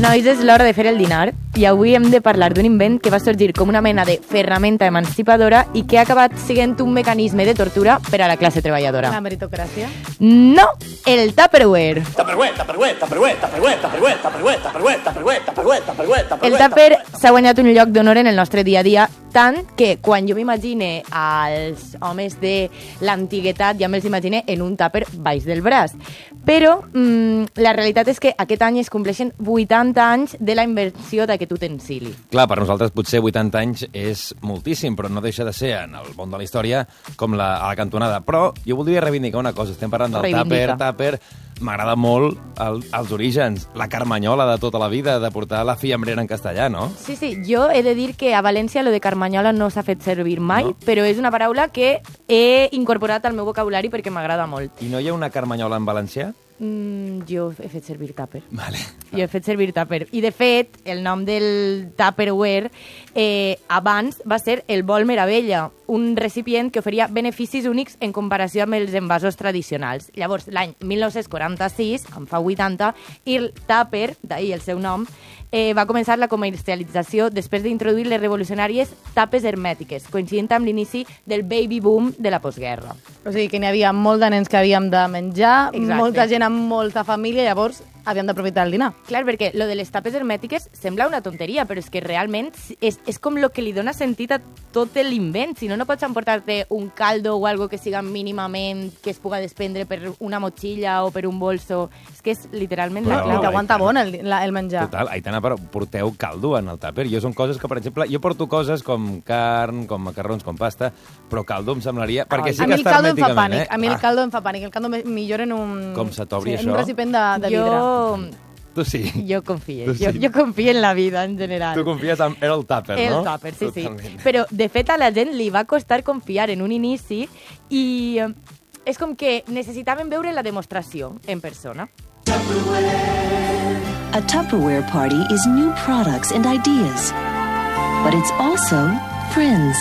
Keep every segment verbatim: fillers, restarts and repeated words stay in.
Nois, és l'hora de fer el dinar i avui hem de parlar d'un invent que va sorgir com una mena de ferramenta emancipadora i que ha acabat sent un mecanisme de tortura per a la classe treballadora. La meritocràcia? No, el Tupperware. Tupperware, Tupperware, Tupperware, Tupperware, Tupperware, Tupperware, Tupperware, Tupperware, Tupperware, Tupperware, Tupperware. El Tupper s'ha guanyat un lloc d'honor en el nostre dia a dia, tant que quan jo m'imagine als homes de l'antiguitat ja me'ls imagine en un tàper baix del braç. Però mmm, la realitat és que aquest any es compleixen vuitanta anys de la invenció d'aquest utensili. Clar, per nosaltres potser vuitanta anys és moltíssim, però no deixa de ser en el món de la història com la, a la cantonada. Però jo voldria reivindicar una cosa. Estem parlant del tàper, tàper. M'agrada molt el, els orígens, la carmanyola de tota la vida, de portar la fiambrera en castellà, no? Sí, sí, jo he de dir que a València lo de carmanyola no s'ha fet servir mai, no? Però és una paraula que he incorporat al meu vocabulari perquè m'agrada molt. I no hi ha una carmanyola en valencià? Mm, jo he fet servir tàper. Vale. Jo he fet servir tàper. I, de fet, el nom del Tupperware eh, abans va ser el bol meravella, un recipient que oferia beneficis únics en comparació amb els envasos tradicionals. Llavors, l'any mil nou-cents quaranta-sis, en fa vuitanta, i el tàper, d'ahir el seu nom, eh, va començar la comercialització després d'introduir les revolucionàries tapes hermètiques, coincidint amb l'inici del baby boom de la postguerra. O sigui que n'hi havia molt de nens que havíem de menjar, Exacte. Molta gent amb molta família, llavors havíem d'aprofitar el dinar. Clar, perquè lo de les tapes hermètiques sembla una tonteria, però és que realment és, és com lo que li dona sentit a tot l'invent. Si no, no pots emportar-te un caldo o algo que siga mínimament que es puga desprendre per una motxilla o per un bolso. És que és literalment Però, la clau. I t'aguanta bon el, la, el menjar. Total, Aitana, però porteu caldo en el tàper. Jo són coses que, per exemple, jo porto coses com carn, com macarrons, com pasta, però caldo em semblaria... Perquè sí a que mi el està caldo em fa hermèticament, pànic, eh? a mi el Ah. caldo em fa pànic. El caldo me- millor en un... Com se t'obri sí, això? En un recipient de, de vidre. Jo... Tu sí. Jo confio. Tu sí. Jo, jo confio en la vida, en general. Tu confies en era el tàper, no? El tàper, sí, Totalment. sí. Però, de fet, a la gent li va costar confiar en un inici i eh, és com que necessitaven veure la demostració en persona. A Tupperware party is new products and ideas, but it's also friends.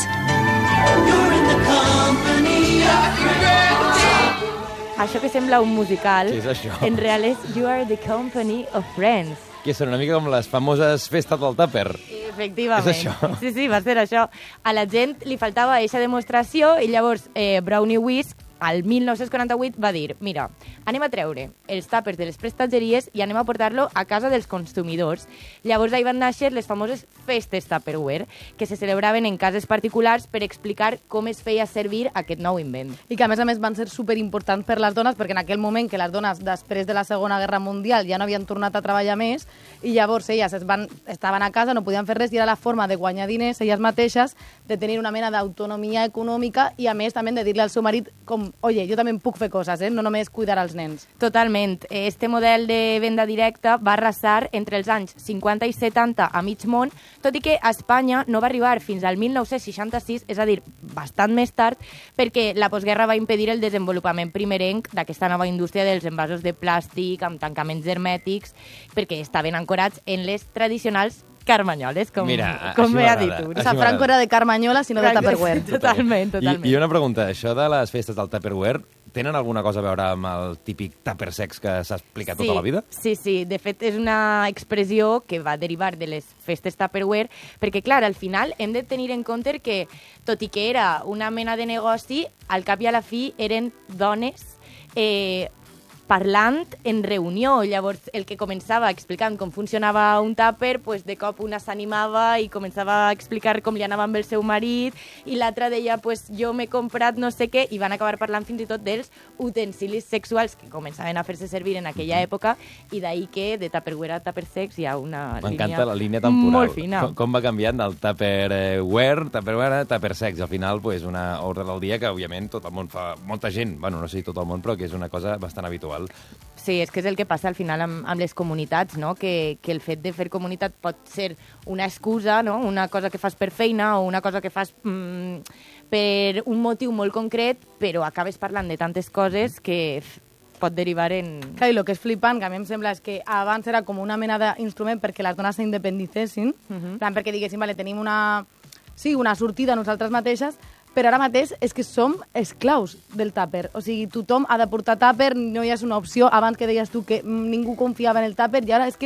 Això que sembla un musical, Què és això? en real és You are the company of friends. Que són una mica com les famoses festes del tàper. Efectivament. És això? Sí, sí, va ser això. A la gent li faltava aquesta demostració i llavors eh, Brownie Whisk, al mil nou-cents quaranta-vuit, va dir mira, anem a treure els tàpers de les prestatgeries i anem a portar-lo a casa dels consumidors. Llavors ahí van néixer les famoses festes Tupperware, que se celebraven en cases particulars per explicar com es feia servir aquest nou invent. I que, a més a més, van ser superimportants per les dones, perquè en aquell moment que les dones, després de la Segona Guerra Mundial, ja no havien tornat a treballar més, i llavors elles es van, estaven a casa, no podien fer res, i era la forma de guanyar diners elles mateixes, de tenir una mena d'autonomia econòmica, i a més també de dir-li al seu marit com, oye, jo també puc fer coses, eh? No només cuidar als nens. Totalment. Este model de venda directa va arrasar entre els anys cinquanta i setanta a mig món, tot i que a Espanya no va arribar fins al mil nou-cents seixanta-sis, és a dir, bastant més tard, perquè la postguerra va impedir el desenvolupament primerenc d'aquesta nova indústria dels envasos de plàstic amb tancaments hermètics, perquè estaven ancorats en les tradicionals carmanyoles, com, Mira, com així bé ha dit m'agrada. tu. O sigui, Franco era de carmanyola, sinó de Tupperware. Totalment, totalment. I, I una pregunta, això de les festes del Tupperware, tenen alguna cosa a veure amb el típic tàper sex que s'ha explicat Sí, tota la vida? Sí, sí. De fet, és una expressió que va derivar de les festes Tupperware, perquè, clar, al final hem de tenir en compte que, tot i que era una mena de negoci, al cap i a la fi eren dones eh, parlant en reunió. Llavors, el que començava explicant com funcionava un tàper, pues, de cop una s'animava i començava a explicar com li anava amb el seu marit, i l'altra deia, pues, jo m'he comprat no sé què, i van acabar parlant fins i tot dels utensilis sexuals que començaven a fer-se servir en aquella època, i d'ahir que de Tupperware a Tupper Sex hi ha una M'encanta línia la línia temporal. molt fina. Com, com va canviant del Tupperware, Tupperware a Tupper Sex. Al final, pues, una ordre del dia que, òbviament, tot el món fa... Molta gent, bueno, no sé si tot el món, però que és una cosa bastant habitual. Sí, és que és el que passa al final amb, amb les comunitats, no? Que, que el fet de fer comunitat pot ser una excusa, no? Una cosa que fas per feina o una cosa que fas mm, per un motiu molt concret, però acabes parlant de tantes coses que pot derivar en... Clar, i el que és flipant, que a mi em sembla, és que abans era com una mena d'instrument perquè les dones s'independicessin, uh -huh. plan, perquè diguéssim, vale, tenim una, sí, una sortida nosaltres mateixes, però ara mateix és que som esclaus del tàper. O sigui, tothom ha de portar tàper, no hi és una opció. Abans que deies tu que ningú confiava en el tàper, i ara és que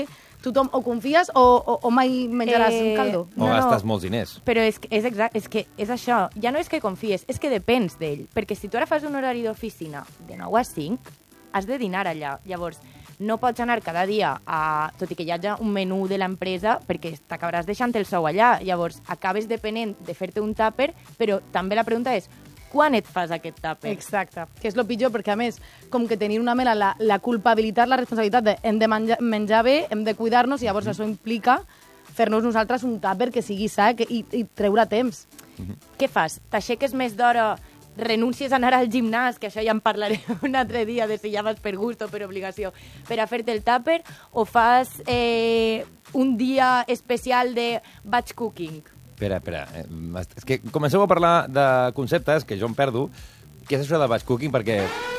tothom o confies o, o, o mai menjaràs eh, caldo. O no, gastes no. molts diners. Però és, és, exacte, és que és això. Ja no és que confies, és que depens d'ell. Perquè si tu ara fas un horari d'oficina de nou a cinc, has de dinar allà. Llavors, no pots anar cada dia, a, tot i que hi hagi un menú de l'empresa, perquè t'acabaràs deixant el sou allà. Llavors, acabes depenent de fer-te un tàper, però també la pregunta és, quan et fas aquest tàper? Exacte, que és el pitjor, perquè a més, com que tenir una mena la, la culpabilitat, la responsabilitat de hem de menjar, menjar bé, hem de cuidar-nos, i llavors mm. això implica fer-nos nosaltres un tàper que sigui sa i, i treure temps. Mm-hmm. Què fas? T'aixeques més d'hora, renuncies a anar al gimnàs, que això ja en parlaré un altre dia, de si ja vas per gust o per obligació, per a fer-te el tàper, o fas eh, un dia especial de batch cooking? Espera, espera. És que comenceu a parlar de conceptes que jo em perdo. Què és això de batch cooking? Perquè...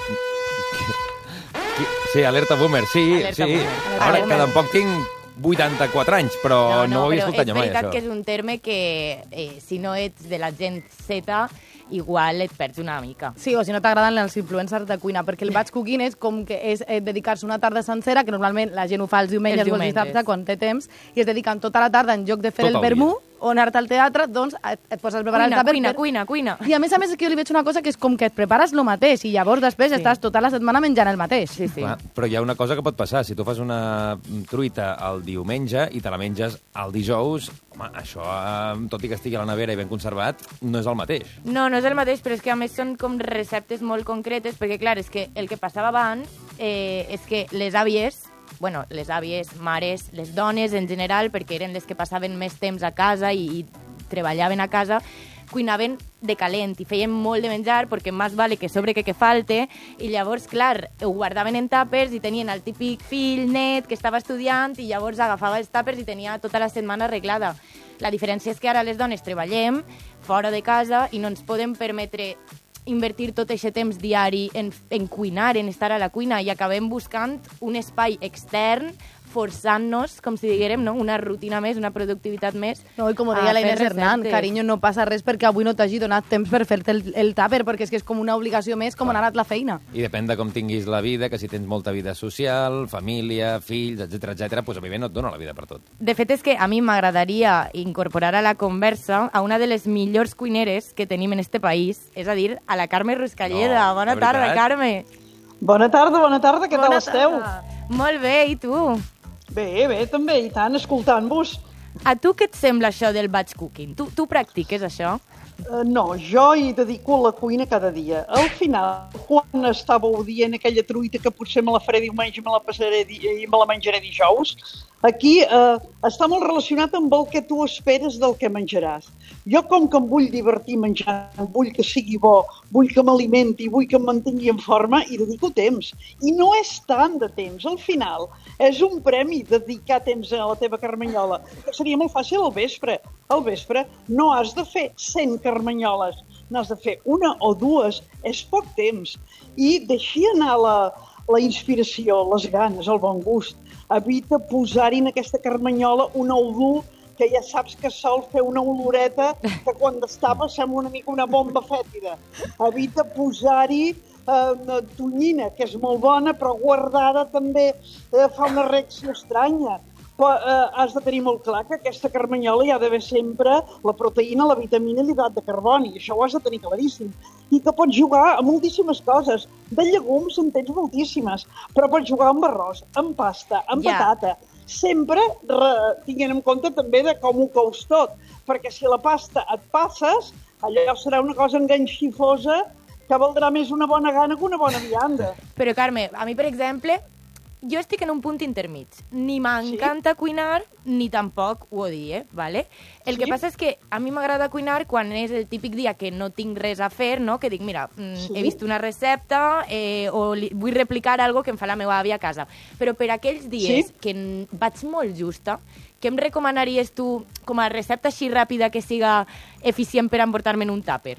Sí, alerta boomer, sí. Alerta sí. boomer. Ara, que tampoc tinc vuitanta-quatre anys, però no, no, no ho havia escoltat mai, això. És veritat que és un terme que, eh, si no ets de la gent Z, igual et perds una mica. Sí, o si no t'agraden els influencers de cuina, perquè el batch cooking és com que és eh, dedicar-se una tarda sencera, que normalment la gent ho fa els diumenges, els diumenges. o els dissabtes, quan té temps, i es dediquen tota la tarda en lloc de fer Tot el vermú o anar-te al teatre, doncs et, et poses a preparar cuina, el tàper. Cuina, per... cuina, cuina. I a més a més és que jo li veig una cosa que és com que et prepares el mateix i llavors després sí. estàs tota la setmana menjant el mateix. Sí, sí. Clar, però hi ha una cosa que pot passar. Si tu fas una truita el diumenge i te la menges el dijous, home, això, tot i que estigui a la nevera i ben conservat, no és el mateix. No, no és el mateix, però és que a més són com receptes molt concretes, perquè clar, és que el que passava abans eh, és que les àvies, bueno, les àvies, mares, les dones en general, perquè eren les que passaven més temps a casa i, i treballaven a casa, cuinaven de calent i feien molt de menjar perquè més vale que sobre que que falte, i llavors, clar, ho guardaven en tàpers i tenien el típic fill net que estava estudiant i llavors agafava els tàpers i tenia tota la setmana arreglada. La diferència és que ara les dones treballem fora de casa i no ens podem permetre invertir tot aquest temps diari en, en cuinar, en estar a la cuina, i acabem buscant un espai extern, forçant-nos, com si diguérem, no? Una rutina més, una productivitat més. No, i com deia la Inés Hernán, carinyo, no passa res perquè avui no t'hagi donat temps per fer-te el, el tàper, perquè és que és com una obligació més, com anar a la feina. I depèn de com tinguis la vida, que si tens molta vida social, família, fills, etcètera, etcètera, doncs a mi bé no et dona la vida per tot. De fet, és que a mi m'agradaria incorporar a la conversa a una de les millors cuineres que tenim en este país, és a dir, a la Carme Ruscalleda. No, bona tarda, Carme. Bona tarda, bona tarda, què tal esteu? Molt bé, i tu? Bé, bé, també, i tant, escoltant-vos. A tu què et sembla això del batch cooking? Tu, tu practiques això? Uh, no, jo hi dedico a la cuina cada dia. Al final, quan estàveu dient aquella truita que potser me la faré diumenge i me la passaré di i me la menjaré dijous, aquí uh, està molt relacionat amb el que tu esperes del que menjaràs. Jo, com que em vull divertir menjant, vull que sigui bo, vull que m'alimenti, vull que em mantingui en forma, hi dedico temps. I no és tant de temps. Al final, és un premi dedicar temps a la teva carmanyola. Seria molt fàcil al vespre. Al vespre no has de fer cent carmanyoles, n'has de fer una o dues. És poc temps. I deixi anar la, la inspiració, les ganes, el bon gust. Evita posar-hi en aquesta carmanyola un ou dur que ja saps que sol fer una oloreta que quan destapa sembla una mica una bomba fètida. Evita posar-hi eh, tonyina, que és molt bona, però guardada també eh, fa una reacció estranya. Però eh, has de tenir molt clar que aquesta carmanyola hi ha d'haver sempre la proteïna, la vitamina i l'hidratat de carboni. Això ho has de tenir claríssim. I que pots jugar a moltíssimes coses. De llegums en tens moltíssimes, però pots jugar amb arròs, amb pasta, amb yeah. patata. Sempre re, tinguent en compte també de com ho cous tot, perquè si la pasta et passes, allò serà una cosa enganxifosa que valdrà més una bona gana que una bona vianda. Però, Carme, a mi, per exemple, jo estic en un punt intermig. Ni m'encanta sí? cuinar, ni tampoc ho odie, ¿vale? El sí? que passa és que a mi m'agrada cuinar quan és el típic dia que no tinc res a fer, no? Que dic, mira, sí? he vist una recepta eh, o li, vull replicar algo que em fa la meva àvia a casa. Però per aquells dies sí? que vaig molt justa, què em recomanaries tu com a recepta així ràpida que siga eficient per emportar-me en un tàper?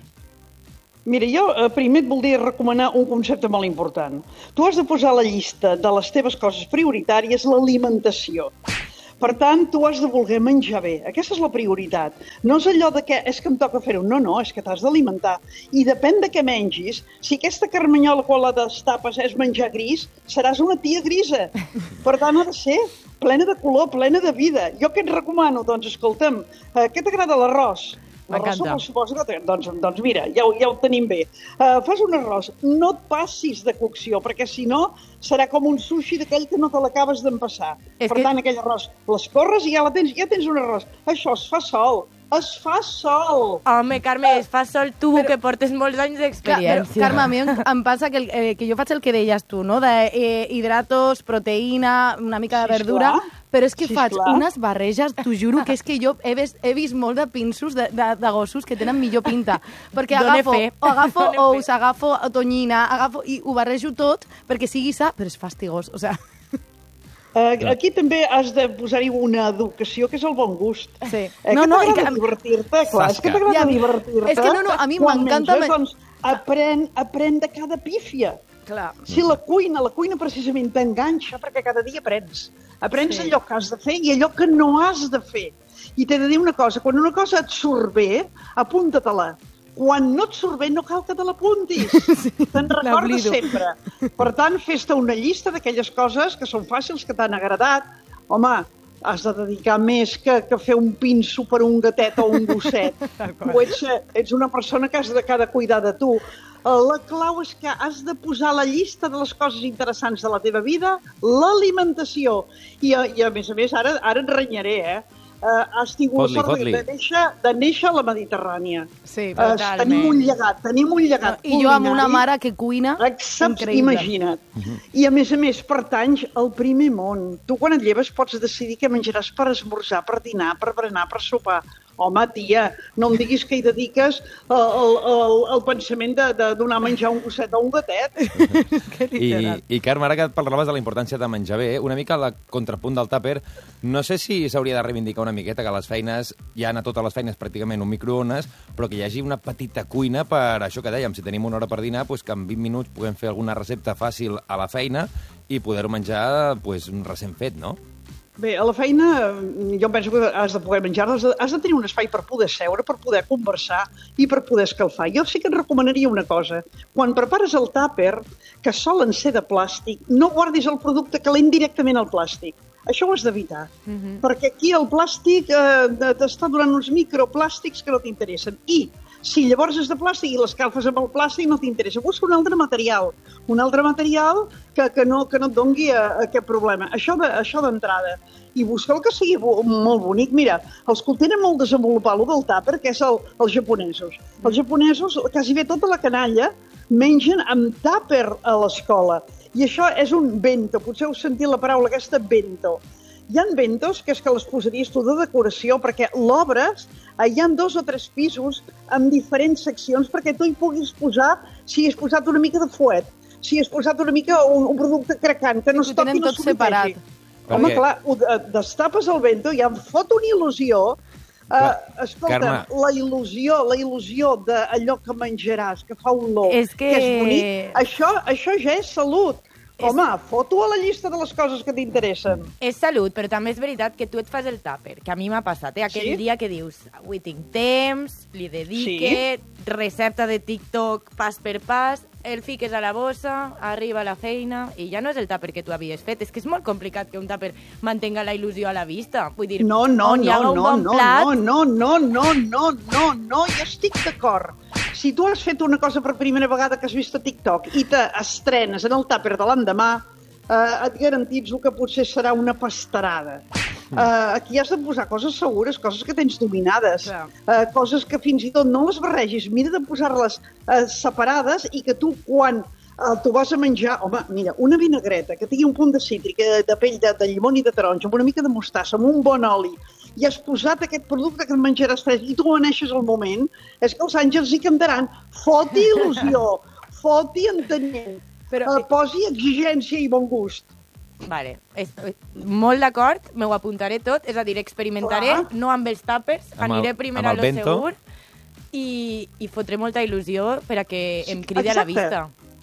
Mira, jo eh, primer et voldria recomanar un concepte molt important. Tu has de posar a la llista de les teves coses prioritàries l'alimentació. Per tant, tu has de voler menjar bé. Aquesta és la prioritat. No és allò de que és que em toca fer-ho. No, no, és que t'has d'alimentar. I depèn de què mengis. Si aquesta carmanyola quan la destapes és menjar gris, seràs una tia grisa. Per tant, ha de ser plena de color, plena de vida. Jo què et recomano? Doncs, escolta'm, eh, què t'agrada l'arròs? L'arròs, suposo que... Doncs, doncs mira, ja, ja ho tenim bé. Uh, fas un arròs, no et passis de cocció, perquè si no serà com un sushi d'aquell que no te l'acabes d'empassar. Per que... tant, aquell arròs l'escorres i ja, la tens, ja tens un arròs. Això es fa sol. Es fa sol. Home, Carme, es fa sol tu, però, que portes molts anys d'experiència. Carme, a mi em, em passa que, el, eh, que jo faig el que deies tu, no? De eh, hidratos, proteïna, una mica de verdura, sí, però és que sí, faig clar. unes barreges, t'ho juro, que és que jo he vist, he vist molt de pinços de, de, de gossos que tenen millor pinta. Perquè agafo, o agafo ous, agafo tonyina, agafo, i ho barrejo tot perquè sigui sa, però és fastigós, o sigui... Uh, aquí també has de posar-hi una educació, que és el bon gust. Sí. Eh, no, que no, t'agrada que... divertir-te, clar, és que t'agrada ja, divertir-te. És que no, no, a mi m'encanta... Menges, doncs, aprèn, aprèn de cada pífia. Clar. Si la cuina, la cuina precisament t'enganxa, perquè cada dia aprens. Aprens sí. allò que has de fer i allò que no has de fer. I t'he de dir una cosa, quan una cosa et surt bé, apunta-te-la. Quan no et surt bé, no cal que te l'apuntis. Sí, te'n recordes sempre. Per tant, fes-te una llista d'aquelles coses que són fàcils, que t'han agradat. Home, has de dedicar més que, que fer un pinso per un gatet o un gosset. Tu ets, ets una persona que has de, que ha de cuidar de tu. La clau és que has de posar a la llista de les coses interessants de la teva vida l'alimentació. I, i a més a més, ara, ara et renyaré, eh? Uh, has tingut sort de, de, néixer, de néixer a la Mediterrània. Sí, totalment. Uh, tenim un llegat, tenim un llegat no, I jo amb una mare que cuina Exacte, increïble. Imagina't. Uh -huh. I a més a més, pertanys al primer món. Tu quan et lleves pots decidir què menjaràs per esmorzar, per dinar, per berenar, per sopar. Home, tia, no em diguis que hi dediques el pensament de, de donar a menjar un gosset o un gatet. I, I, Carme, ara que parlaves de la importància de menjar bé, una mica el contrapunt del tàper, no sé si s'hauria de reivindicar una miqueta que a les feines, hi ha a totes les feines pràcticament un microones, però que hi hagi una petita cuina per això que dèiem, si tenim una hora per dinar, pues que en vint minuts puguem fer alguna recepta fàcil a la feina i poder-ho menjar pues, recent fet, no? Bé, a la feina jo penso que has de poder menjar, has de, has de tenir un espai per poder seure, per poder conversar i per poder escalfar. Jo sí que et recomanaria una cosa. Quan prepares el tàper, que solen ser de plàstic, no guardis el producte calent directament al plàstic. Això ho has d'evitar, uh-huh. perquè aquí el plàstic eh, t'està donant uns microplàstics que no t'interessen. I si llavors és de plàstic i l'escalfes amb el plàstic no t'interessa, busca un altre material, un altre material que, que, no, que no et doni a, a aquest problema. Això, de, això d'entrada. I busca el que sigui bo, molt bonic. Mira, els que ho tenen molt desenvolupat, el del tàper, que és el, els japonesos. Els japonesos, quasi bé tota la canalla, mengen amb tàper a l'escola. I això és un bento, potser heu sentit la paraula aquesta bento. Hi ha bentos que és que les posaries tu de decoració perquè l'obres, hi ha dos o tres pisos amb diferents seccions perquè tu hi puguis posar, si has posat una mica de fuet, si has posat una mica un, un producte cracant, que no es toqui, no separat. Home, clar, ho, destapes el bento i em fot una il·lusió. Uh, escolta, Carme, la il·lusió, la il·lusió d'allò que menjaràs, que fa olor, és que... que és bonic, això, això ja és salut. És... Home, foto a la llista de les coses que t'interessen. És salut, però també és veritat que tu et fas el tàper, que a mi m'ha passat, eh? Aquell sí? dia que dius, avui tinc temps, li dedique, sí? recepta de TikTok pas per pas, el fiques a la bossa, arriba a la feina, i ja no és el tàper que tu havies fet. És que és molt complicat que un tàper mantenga la il·lusió a la vista. Vull dir, no, no, on hi ha no, un no, bon no, plat... no, no, no, no, no, no, no, jo estic d'acord. Si tu has fet una cosa per primera vegada que has vist a TikTok i t'estrenes en el tàper de l'endemà, eh, et garantitzo que potser serà una pastarada. Uh, aquí has de posar coses segures, coses que tens dominades, uh, coses que fins i tot no les barregis, mira de posar-les uh, separades i que tu quan uh, t'ho vas a menjar, home, mira, una vinagreta que tingui un punt de cítrica, de pell de, de llimón i de taronja, amb una mica de mostassa, amb un bon oli, i has posat aquest producte que et menjaràs tres i tu aneixes al moment, és que els àngels hi cantaran. Foti il·lusió, foti entenent, Però... uh, posi exigència i bon gust. Vale, és, molt d'acord, m'ho apuntaré tot, és a dir, experimentaré, Clar. no amb els tàpers, aniré primer a lo segur i, i fotré molta il·lusió per a que em cridi Exacte. a la vista.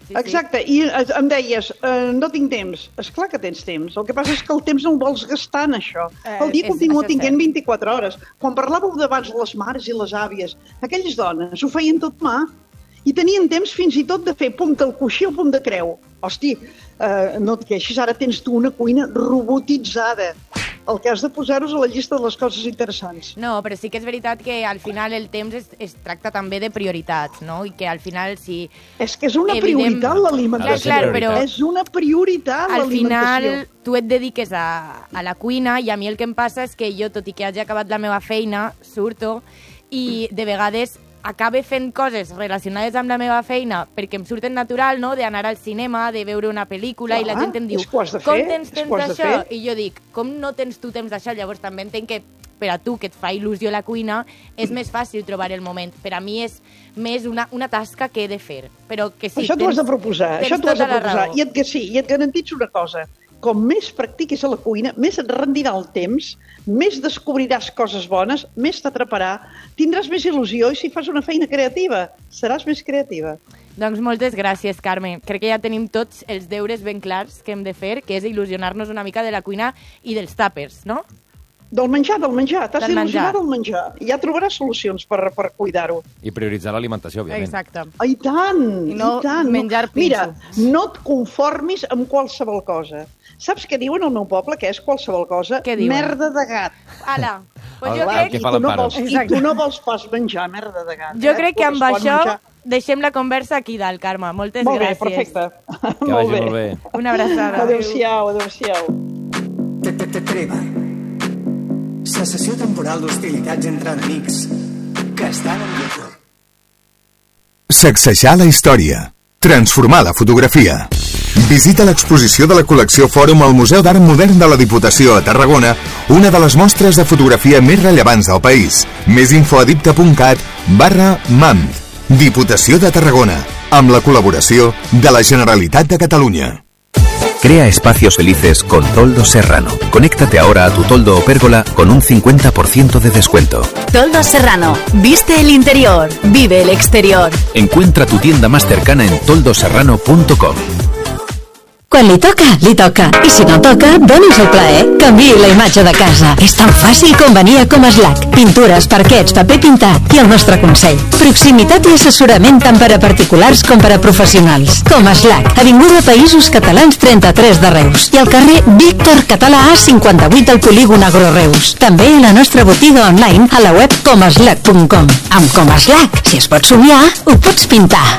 Sí, Exacte, sí. i em deies, eh, no tinc temps. Esclar que tens temps. El que passa és que el temps no el vols gastar en això. El dia Eh, continua és, tinguent vint-i-quatre hores. Quan parlàveu d'abans les mares i les àvies, aquelles dones ho feien tot mà i tenien temps fins i tot de fer pum del coixí o pum de creu. Hosti, eh, no et queixis, ara tens tu una cuina robotitzada. El que has de posar-ho a la llista de les coses interessants. No, però sí que és veritat que al final el temps es, es tracta també de prioritats, no? I que al final si... És que és una Evident... prioritat l'alimentació. Clar, clar, però... És una prioritat Al l'alimentació. final tu et dediques a, a la cuina i a mi el que em passa és que jo, tot i que hagi acabat la meva feina, surto i de vegades acabe fent coses relacionades amb la meva feina perquè em surten natural, no?, d'anar al cinema, de veure una pel·lícula, Clar, i la gent em diu, és que ho has de com fer, tens és que temps ho has de d'això? fer. I jo dic, com no tens tu temps d'això? Llavors també entenc que per a tu, que et fa il·lusió la cuina, és més fàcil trobar el moment. Per a mi és més una, una tasca que he de fer. Però que sí, Això t'ho has de proposar, tens això t'ho has de tota la proposar. raó. I et, que sí, i et garantitzo una cosa. Com més practiquis a la cuina, més et rendirà el temps, més descobriràs coses bones, més t'atraparà, tindràs més il·lusió i si fas una feina creativa, seràs més creativa. Doncs moltes gràcies, Carme. Crec que ja tenim tots els deures ben clars que hem de fer, que és il·lusionar-nos una mica de la cuina i dels tàpers, no? Del menjar, del menjar. T'has Del d'il·lusionar menjar. del menjar. Ja trobaràs solucions per, per cuidar-ho. I prioritzar l'alimentació, òbviament. Exacte. Ah, I tant, I no i tant. menjar Mira, pinxo. no et conformis amb qualsevol cosa. Saps què diuen al meu poble, que és qualsevol cosa? Què diuen? Merda de gat. Ala, pues El jo gat crec, que I fa tu, no l'emparo. vols, I tu no vols pas menjar merda de gat. jo eh? crec que amb Correspon això menjar. deixem la conversa aquí dalt, Carme. Moltes Molt bé, gràcies. perfecte. Que vagi molt bé. Una abraçada. Adéu-siau, adéu-siau. Treva. Cessació temporal d'hostilitats entre enemics que estan en guerra. Sacsejar la història. Transformar la fotografia. Visita l'exposició de la col·lecció Fòrum al Museu d'Art Modern de la Diputació a Tarragona, una de les mostres de fotografia més rellevants del país. Més info a dipta.cat barra MAMD. Diputació de Tarragona, amb la col·laboració de la Generalitat de Catalunya. Crea espacios felices con Toldo Serrano. Conéctate ahora a tu toldo o pérgola con un cincuenta por ciento de descuento. Toldo Serrano. Viste el interior. Vive el exterior. Encuentra tu tienda más cercana en toldo serrano punto com. Quan li toca, li toca. I si no toca, doni's el plaer. Canviï la imatge de casa. És tan fàcil com venir a Comaslac. Pintures, parquets, paper pintat i el nostre consell. Proximitat i assessorament tant per a particulars com per a professionals. Comaslac, Avinguda Països Catalans trenta-tres de Reus. I al carrer Víctor Català A cinquanta-vuit al polígon Agroreus. També a la nostra botiga online a la web comaslac punt com. Amb Comaslac, si es pot somiar, ho pots pintar.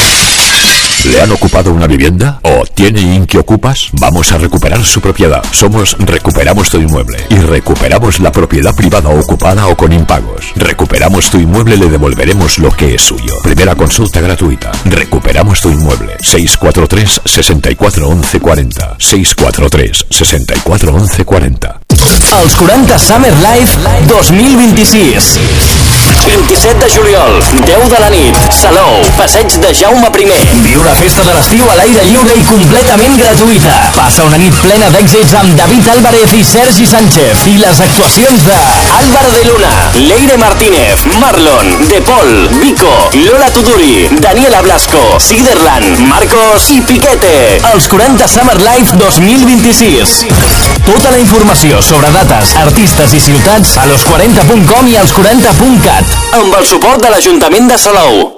¿Le han ocupado una vivienda? ¿O tiene Inquiocupas? Vamos a recuperar su propiedad. Somos Recuperamos tu Inmueble y recuperamos la propiedad privada ocupada o con impagos. Recuperamos tu Inmueble, le devolveremos lo que es suyo. Primera consulta gratuita. Recuperamos tu Inmueble. seis cuatro tres, seis cuatro, once cuarenta. seis cuatro tres, seis cuatro, once cuarenta. Els quaranta Summer Live dos mil vint-i-sis. vint-i-set de juliol, deu de la nit, Salou, passeig de Jaume primer. Viu la festa de l'estiu a l'aire lliure i completament gratuïta. Passa una nit plena d'èxits amb David Álvarez i Sergi Sánchez i les actuacions de Álvaro de Luna, Leire Martínez, Marlon, De Paul, Vico, Lola Tuduri, Daniela Blasco, Siderland, Marcos i Piquete. Els quaranta Summer Live dos mil vint-i-sis. Tota la informació sobre dates, artistes i ciutats a los quaranta punt com i als quaranta punt cat. Amb el suport de l'Ajuntament de Salou.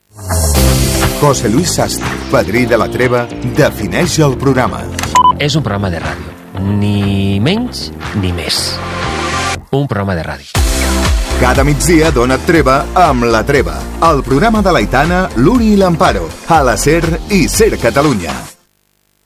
José Luis Sastre, padrí de la Treva, defineix el programa. És un programa de ràdio, ni menys ni més. Un programa de ràdio. Cada migdia dona't treva amb La Treva, el programa de l'Aitana, l'Uni i l'Amparo, a la SER i SER Catalunya.